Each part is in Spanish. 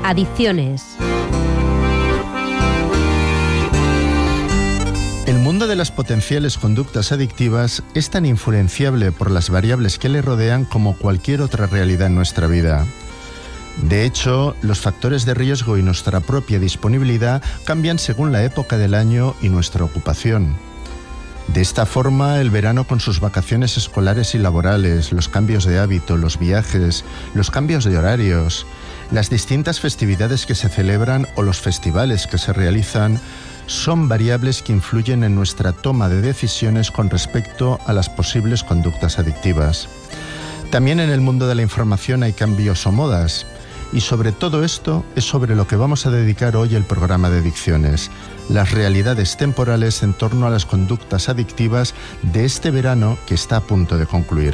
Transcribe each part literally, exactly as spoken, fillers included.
Adicciones. El mundo de las potenciales conductas adictivas es tan influenciable por las variables que le rodean como cualquier otra realidad en nuestra vida. De hecho, los factores de riesgo y nuestra propia disponibilidad cambian según la época del año y nuestra ocupación. De esta forma, el verano con sus vacaciones escolares y laborales, los cambios de hábito, los viajes, los cambios de horarios, las distintas festividades que se celebran o los festivales que se realizan, son variables que influyen en nuestra toma de decisiones con respecto a las posibles conductas adictivas. También en el mundo de la información hay cambios o modas, y sobre todo esto es sobre lo que vamos a dedicar hoy el programa de Adicciones, las realidades temporales en torno a las conductas adictivas de este verano que está a punto de concluir.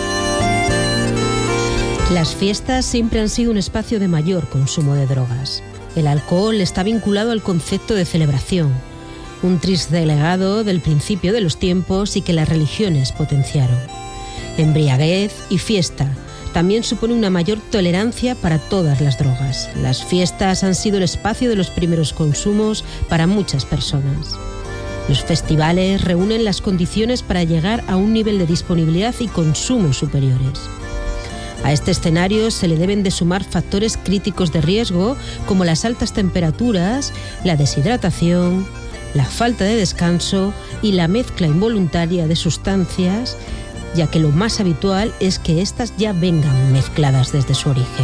Las fiestas siempre han sido un espacio de mayor consumo de drogas. El alcohol está vinculado al concepto de celebración, un triste legado del principio de los tiempos y que las religiones potenciaron. Embriaguez y fiesta también supone una mayor tolerancia para todas las drogas. Las fiestas han sido el espacio de los primeros consumos para muchas personas. Los festivales reúnen las condiciones para llegar a un nivel de disponibilidad y consumo superiores. A este escenario se le deben de sumar factores críticos de riesgo como las altas temperaturas, la deshidratación, la falta de descanso y la mezcla involuntaria de sustancias, ya que lo más habitual es que éstas ya vengan mezcladas desde su origen.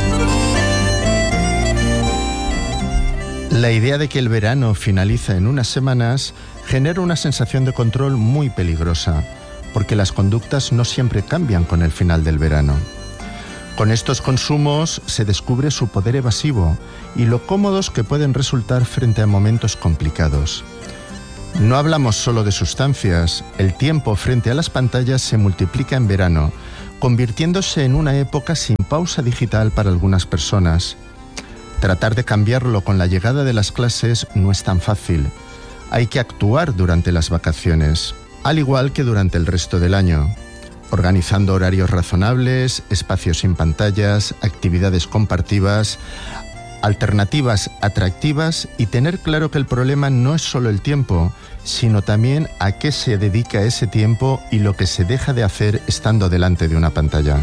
La idea de que el verano finaliza en unas semanas genera una sensación de control muy peligrosa, porque las conductas no siempre cambian con el final del verano. Con estos consumos se descubre su poder evasivo y lo cómodos que pueden resultar frente a momentos complicados. No hablamos solo de sustancias, el tiempo frente a las pantallas se multiplica en verano, convirtiéndose en una época sin pausa digital para algunas personas. Tratar de cambiarlo con la llegada de las clases no es tan fácil. Hay que actuar durante las vacaciones, al igual que durante el resto del año, organizando horarios razonables, espacios sin pantallas, actividades compartidas, alternativas atractivas y tener claro que el problema no es solo el tiempo, sino también a qué se dedica ese tiempo y lo que se deja de hacer estando delante de una pantalla.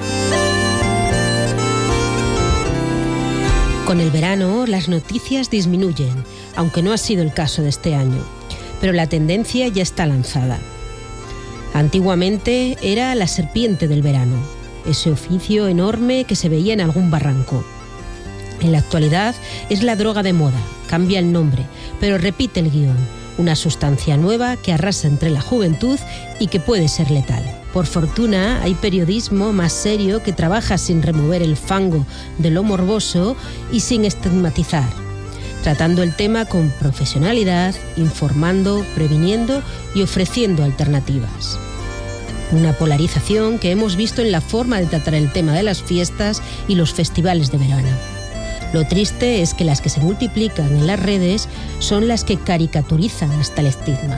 Con el verano, las noticias disminuyen, aunque no ha sido el caso de este año, pero la tendencia ya está lanzada. Antiguamente era la serpiente del verano, ese oficio enorme que se veía en algún barranco. En la actualidad es la droga de moda, cambia el nombre, pero repite el guión, una sustancia nueva que arrasa entre la juventud y que puede ser letal. Por fortuna, hay periodismo más serio que trabaja sin remover el fango de lo morboso y sin estigmatizar, tratando el tema con profesionalidad, informando, previniendo y ofreciendo alternativas. Una polarización que hemos visto en la forma de tratar el tema de las fiestas y los festivales de verano. Lo triste es que las que se multiplican en las redes son las que caricaturizan hasta el estigma.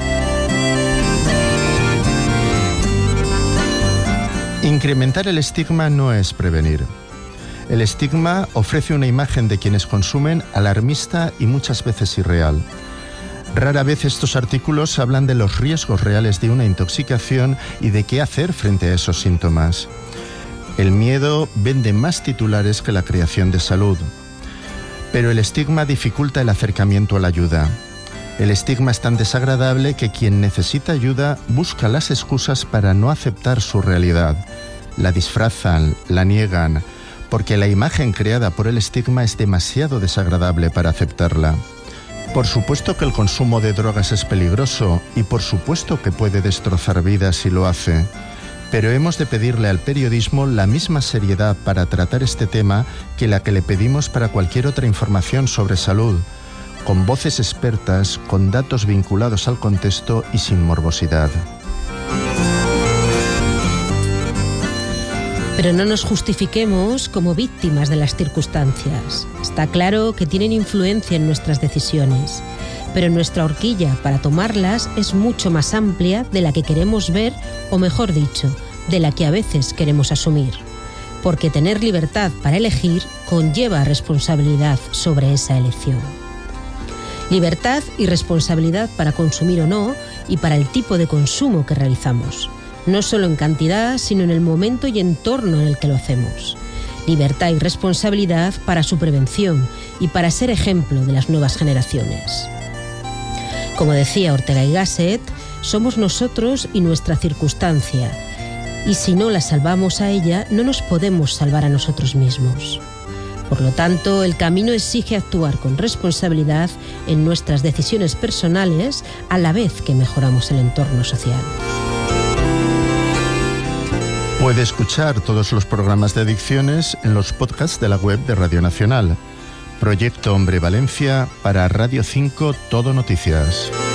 Incrementar el estigma no es prevenir. El estigma ofrece una imagen de quienes consumen alarmista y muchas veces irreal. Rara vez estos artículos hablan de los riesgos reales de una intoxicación y de qué hacer frente a esos síntomas. El miedo vende más titulares que la creación de salud. Pero el estigma dificulta el acercamiento a la ayuda. El estigma es tan desagradable que quien necesita ayuda busca las excusas para no aceptar su realidad. La disfrazan, la niegan, porque la imagen creada por el estigma es demasiado desagradable para aceptarla. Por supuesto que el consumo de drogas es peligroso y por supuesto que puede destrozar vidas si lo hace. Pero hemos de pedirle al periodismo la misma seriedad para tratar este tema que la que le pedimos para cualquier otra información sobre salud, con voces expertas, con datos vinculados al contexto y sin morbosidad. Pero no nos justifiquemos como víctimas de las circunstancias. Está claro que tienen influencia en nuestras decisiones, pero nuestra horquilla para tomarlas es mucho más amplia de la que queremos ver, o mejor dicho, de la que a veces queremos asumir. porque tener libertad para elegir conlleva responsabilidad sobre esa elección. Libertad y responsabilidad para consumir o no y para el tipo de consumo que realizamos, no solo en cantidad, sino en el momento y entorno en el que lo hacemos. Libertad y responsabilidad para su prevención y para ser ejemplo de las nuevas generaciones. Como decía Ortega y Gasset, somos nosotros y nuestra circunstancia, y si no la salvamos a ella, no nos podemos salvar a nosotros mismos. Por lo tanto, el camino exige actuar con responsabilidad en nuestras decisiones personales a la vez que mejoramos el entorno social. Puede escuchar todos los programas de Adicciones en los podcasts de la web de Radio Nacional. Proyecto Hombre Valencia para Radio cinco Todo Noticias.